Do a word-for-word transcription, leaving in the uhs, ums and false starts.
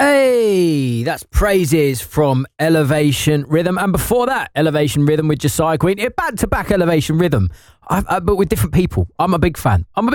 Hey, that's Praises from Elevation Rhythm. And before that, Elevation Rhythm with Josiah Queen. Back to back Elevation Rhythm, I, I, but with different people. I'm a big fan. I'm a